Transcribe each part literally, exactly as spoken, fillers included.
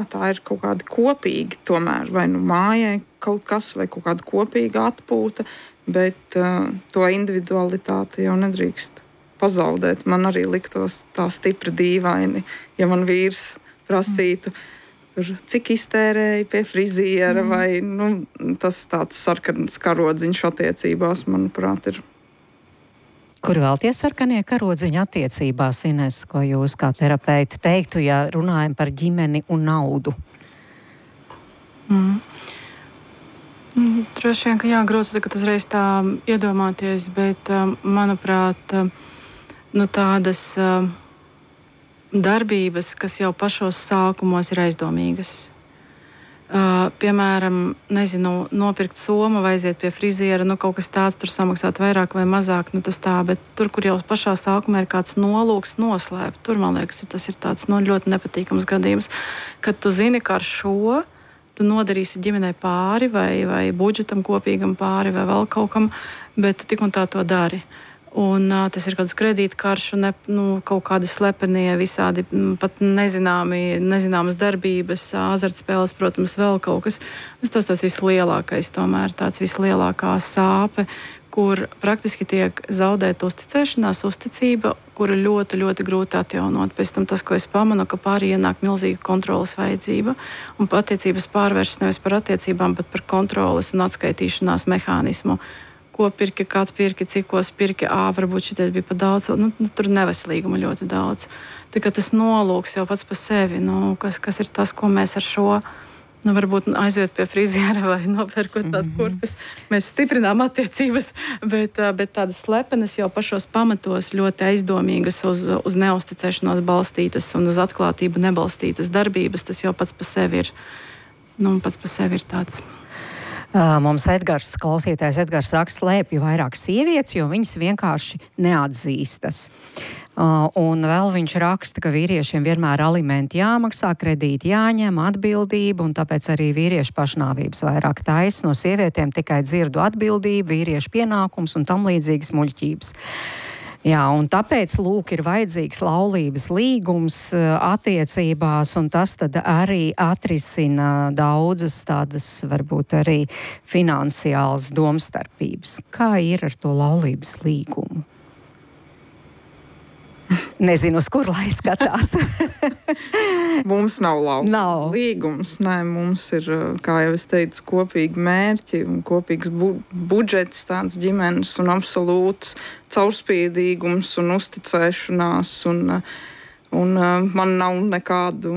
tā ir kaut kādi kopīgi tomēr, vai nu mājai kaut kas, vai kaut kāda kopīga atpūta, bet uh, to individualitāti jau nedrīkst pazaudēt. Man arī liktos tā stipri dīvaini, ja man vīrs prasītu, tur, cik iztērēja pie friziera, mm. vai nu, tas tāds sarkans karodziņš attiecībās, manuprāt, ir. Kur vēl tie sarkanie karodziņi attiecībās, Ines, ko jūs kā terapeiti teiktu, ja runājam par ģimeni un naudu? Mm. Mm, droši vien, ka jā, grūti tagad uzreiz tā iedomāties, bet, manuprāt, nu, tādas darbības, kas jau pašos sākumos ir aizdomīgas. Uh, piemēram, nezinu, nopirkt somu vai aiziet pie friziera, nu kaut kas tāds, tur samaksāt vairāk vai mazāk, nu tas tā, bet tur, kur jau pašā sākumā ir kāds nolūks noslēpt, tur, man liekas, tas ir tāds nu, ļoti nepatīkams gadījums, kad tu zini, ka ar šo tu nodarīsi ģimenei pāri vai, vai budžetam kopīgam pāri vai vēl kaut kam, bet tu tik un tā to dari. Un uh, tas ir kāds kredītkaršu, ne, nu, kaut kādi slepenie, visādi m, pat nezināmi, nezināmas darbības, azartspēles, protams, vēl kaut kas. Tas tas vislielākais tomēr, tāds vislielākā sāpe, kur praktiski tiek zaudēta uzticēšanās, uzticība, kuru ļoti, ļoti grūti atjaunot. Pēc tam tas, ko es pamanu, ka pāri ienāk milzīga kontroles vajadzība un attiecības pārvēršas nevis par attiecībām, bet par kontroles un atskaitīšanās mehānismu. Ko pirki, kā pirki, cikos pirki, ā, varbūt šitais bija pa daudz, nu, tur neveselīguma ļoti daudz. Tā kā tas nolūks jau pats pa sevi, nu, kas, kas ir tas, ko mēs ar šo, nu, varbūt aiziet pie friziera vai nopērkot tās kurpes, mēs stiprinām attiecības, bet, bet tādas slepenas jau pašos pamatos ļoti aizdomīgas uz, uz neusticēšanos balstītas un uz atklātību nebalstītas darbības, tas jau pats pa sevi ir, nu, pats pa sevi ir tāds. Mums Edgars, klausītājs Edgars raksta, slēpj vairāk sievietes, jo viņas vienkārši neatzīstas. Un vēl viņš raksta, ka vīriešiem vienmēr alimenti jāmaksā, kredīti jāņem, atbildība, un tāpēc arī vīriešu pašnāvības vairāk taisa. No sievietēm tikai dzirdu atbildību, vīriešu pienākums un tam līdzīgas muļķības. Jā, un tāpēc, lūk, ir vajadzīgs laulības līgums attiecībās, un tas tad arī atrisina daudzas tādas, varbūt arī finansiālas domstarpības. Kā ir ar to laulības līgumu? Nezinu, uz kur lai skatās. Mums nav laulības nav. līgums. Nē, mums ir, kā jau es teicu, kopīgi mērķi un kopīgs bu budžets tāds ģimenes un absolūts caurspīdīgums un uzticēšanās. Un, un man nav nekādu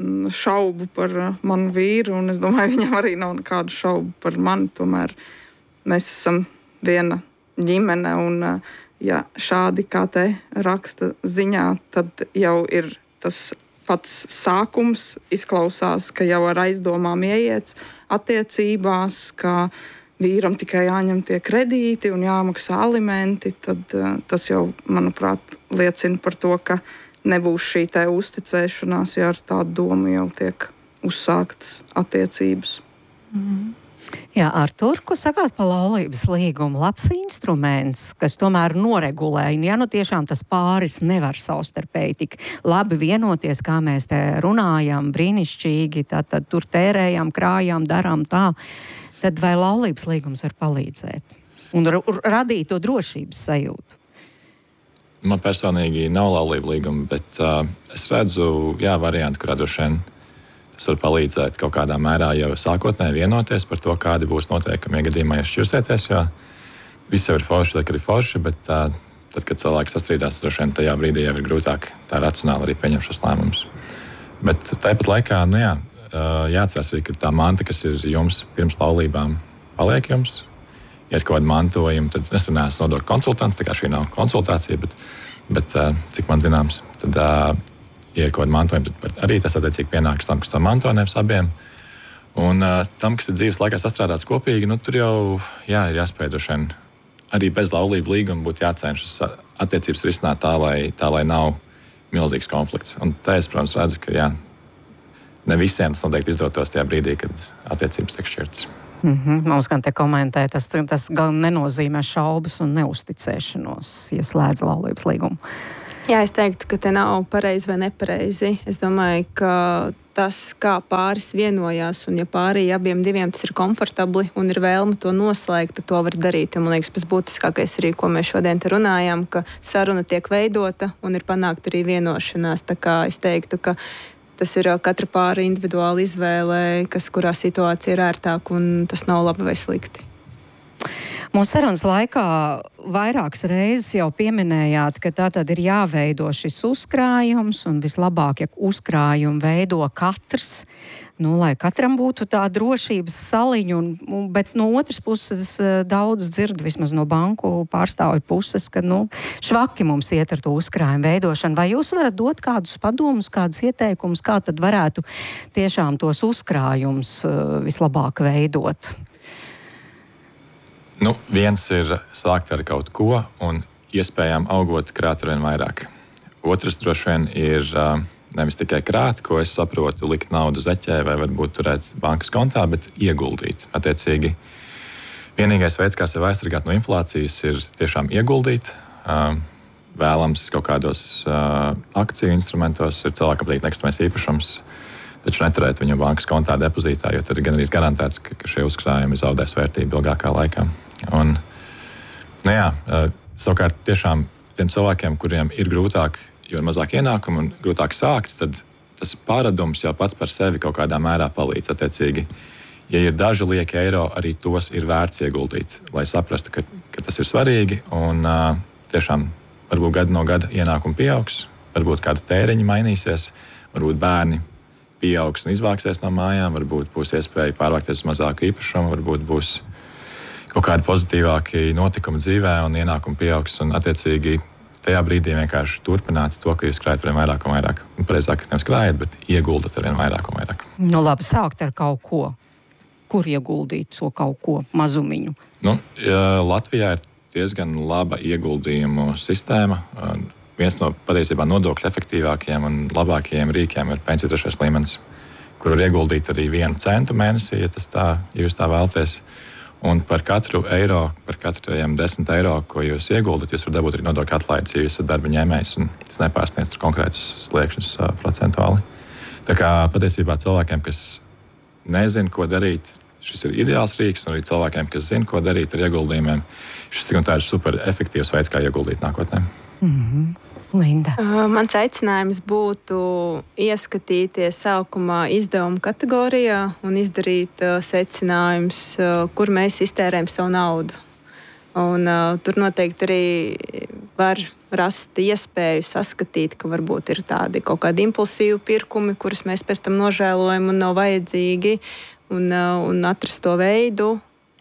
šaubu par manu vīru, un es domāju, viņam arī nav nekādu šaubu par mani. Tomēr mēs esam viena ģimene, un ja šādi, kā te raksta ziņā, tad jau ir tas pats sākums, izklausās, ka jau ar aizdomām ieiets attiecībās, ka vīram tikai jāņem tie kredīti un jāmaksā alimenti, tad uh, tas jau, manuprāt, liecina par to, ka nebūs šī te uzticēšanās, ja ar tādu domu jau tiek uzsāktas attiecības. Mm. Jā, Artur, ko sakāt par laulības līgumu? Labs instruments, kas tomēr noregulē. Ja nu tiešām tas pāris nevar savstarpēji tik labi vienoties, kā mēs te runājam, brīnišķīgi, tad, tad tur tērējam, krājam, darām tā, tad vai laulības līgums var palīdzēt un radīt to drošības sajūtu? Man personīgi nav laulība līguma, bet uh, es redzu, jā, variantu, kurā droši vien tas var palīdzēt kaut kādā mērā jau sākotnēji vienoties par to, kādi būs noteikumi, ja gadījumā jūs šķirsieties, jo viss jau ir forši, tad, kad ir forši, bet uh, tad, kad cilvēki sastrīdās, droši vien tajā brīdī jau ir grūtāk tā racionāli arī pieņemt šos lēmumus. Bet tāpat laikā, nu jā, uh, jāatcerās arī, ka tā manta, kas ir jums pirms laulībām, paliek jums. Ja ir kaut kāda mantojuma, tad es neesmu nodokļu konsultants, tā kā šī nav konsultācija, bet, bet uh, cik man zināms, tad uh, ja ir kaut kāda mantojuma, tad arī tas attiecīgi pienāks tam, kas to manto, nevis abiem. Un uh, tam, kas ir dzīves laikā sastrādāts kopīgi, nu tur jau jā, ir jāspēj droši vien arī bez laulību līguma būtu jācenšas attiecības risināt tā, lai, tā, lai nav milzīgs konflikts. Un tā es, protams, redzu, ka jā, ne visiem tas noteikti izdotos tajā brīdī, kad attiecības tiek šķirtas. Mm-hmm. Mums gan te komentē, tas, tas gan nenozīmē šaubas un neusticēšanos, ja slēdz laulības līgumu. Jā, es teiktu, ka te nav pareizi vai nepareizi. Es domāju, ka tas, kā pāris vienojās, un ja pārī abiem diviem tas ir komfortabli un ir vēlme to noslēgt, tad to var darīt. Un, man liekas, pats būtiskākais arī, ko mēs šodien te runājām, ka saruna tiek veidota un ir panākt arī vienošanās. Tā kā es teiktu, ka tas ir katra pāra individuāla izvēle, kas kurā situācija ir ērtāk, un tas nav labi vai slikti. Mūsu sarunas laikā vairākas reizes jau pieminējāt, ka tā tad ir jāveido šis uzkrājums, un vislabāk, ja uzkrājumu veido katrs, nu, lai katram būtu tā drošības saliņa, un, un, bet no otras puses daudz dzird, vismaz no banku pārstāvju puses, ka, nu, švaki mums iet ar to uzkrājumu veidošanu. Vai jūs varat dot kādus padomus, kādus ieteikumus, kā tad varētu tiešām tos uzkrājumus uh, vislabāk veidot? Nu, viens ir sākt ar kaut ko un iespējām augot krāt ar vien vairāk. Otrs droši vien ir uh, nevis tikai krāt, ko es saprotu, likt naudu zeķē vai varbūt turēt bankas kontā, bet ieguldīt. Attiecīgi, vienīgais veids, kā sevi aizsargāt no inflācijas, ir tiešām ieguldīt. Uh, vēlams kaut kādos uh, akciju instrumentos, ir cilvēkam patīk nekustamais īpašums, taču neturēt viņu bankas kontā depozītā, jo tad ir gan arī garantēts, ka, ka šie uzkrājumi zaudēs vērtību ilgākā laikā. Un, nu jā, savukārt tiešām tiem cilvēkiem, kuriem ir grūtāk, jo ir mazāk ienākumu un grūtāk sākt, tad tas pārādums jau pats par sevi kaut kādā mērā palīdz. Attiecīgi, ja ir daži lieki eiro, arī tos ir vērts ieguldīt, lai saprastu, ka, ka tas ir svarīgi un uh, tiešām varbūt gadu no gada ienākumi pieaugs, varbūt kāda tēriņa mainīsies, varbūt bērni pieaugs un izvāksies no mājām, varbūt būs iespēja pārvākties uz mazāku īpašumu, varbūt būs kaut kādi pozitīvāki notikumi dzīvē un ienākumi pieaugs. Un, attiecīgi, tajā brīdī vienkārši turpināt to, ka jūs krājat ar vien vairāk un vairāk. Un, pareizāk, nevis krājat, bet ieguldat ar vien vairāk un vairāk. Nu, labi, sākt ar kaut ko. Kur ieguldīt to kaut ko mazumiņu? Nu, Latvijā ir diezgan laba ieguldījumu sistēma. Viens no patiesībā nodokļu efektīvākajiem un labākajiem rīkiem ir pensiju trešais līmenis, kur var ieguldīt arī vienu centu mēnesī, ja, tas tā, ja jūs tā vēlaties. Un par katru eiro, par katriem desmit eiro, ko jūs ieguldat, jūs varat dabūt arī nodokļu atlaides, ja jūs esat darba ņēmējs, un tas nepārsniedz konkrētus sliekšņus uh, procentuāli. Tā kā patiesībā cilvēkiem, kas nezina, ko darīt, šis ir ideāls rīks, un arī cilvēkiem, kas zina, ko darīt ar ieguldījumiem, šis tik un tā ir super efektīvs veids, kā ieguldīt nākotnē. Mm-hmm. Linda. Uh, mans aicinājums būtu ieskatīties sākumā izdevumu kategorijā un izdarīt uh, secinājumus, uh, kur mēs iztērējam savu naudu. Un, uh, tur noteikti arī var rast iespēju saskatīt, ka varbūt ir tādi kaut kādi impulsīvi pirkumi, kurus mēs pēc tam nožēlojam un nav vajadzīgi, un, uh, un atrast to veidu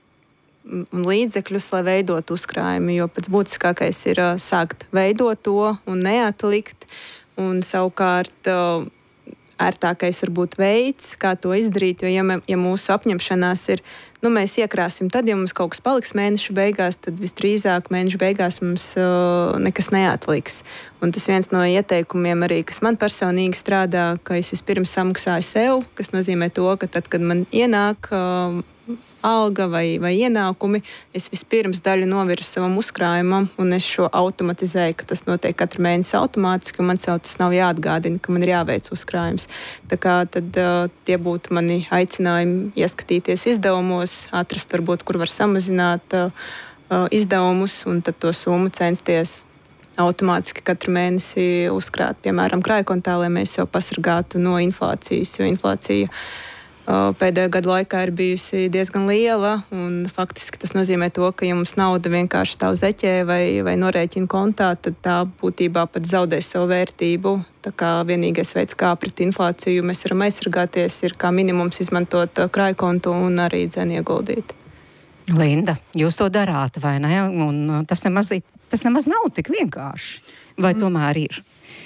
un līdzekļus, lai veidotu uzkrājumu, jo pats būtiskākais ir uh, sākt veidot to un neatlikt, un savukārt uh, ērtākais varbūt veids, kā to izdarīt, jo ja, mē, ja mūsu apņemšanās ir, nu mēs iekrāsim tad, ja mums kaut kas paliks mēneša beigās, tad visdrīzāk mēneša beigās mums uh, nekas neatliks. Un tas viens no ieteikumiem arī, kas man personīgi strādā, ka es vispirms samaksāju sev, kas nozīmē to, ka tad, kad man ienāk uh, alga vai, vai ienākumi, es vispirms daļu novirsu savam uzkrājumam, un es šo automatizēju, ka tas notiek katru mēnesi automātiski, un man sev tas nav jāatgādina, ka man ir jāveic uzkrājums. Tā kā tad uh, tie būtu mani aicinājumi ieskatīties izdevumos, atrast varbūt, kur var samazināt uh, uh, izdevumus, un tad to summu censties automātiski katru mēnesi uzkrāt, piemēram, krājkontā, lai mēs jau pasargātu no inflācijas, jo inflācija pēdējo gadu laikā ir bijusi diezgan liela, un faktiski tas nozīmē to, ka ja mums nauda vienkārši stāv zeķē vai, vai norēķina kontā, tad tā būtībā pat zaudē savu vērtību. Tā kā vienīgais veids, kā pret inflāciju mēs varam aizsargāties, ir kā minimums izmantot krājkontu un arī dzen ieguldīt. Linda, jūs to darāt, vai ne? Un tas nemaz, tas nemaz nav tik vienkārši. Vai tomēr ir?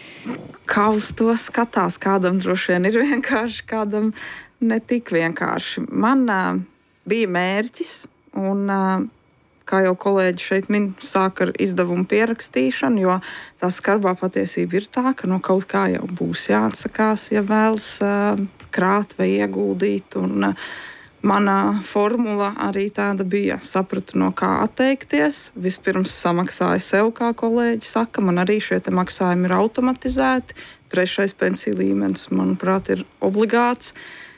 Kā uz to skatās, kādam droši vien ir vienkārši, kādam ne tik vienkārši. Man uh, bija mērķis, un, uh, kā jau kolēģi šeit min, sāk ar izdevumu pierakstīšanu, jo tā skarbā patiesība ir tā, ka no kaut kā jau būs jāatsakās, ja vēlas uh, krāt vai ieguldīt. Un, uh, Mana formula arī tāda bija. Sapratu, no kā atteikties. Vispirms samaksāju sev, kā kolēģi saka. Man arī šie maksājumi ir automatizēti. Trešais pensiju līmenis, manuprāt, ir obligāts.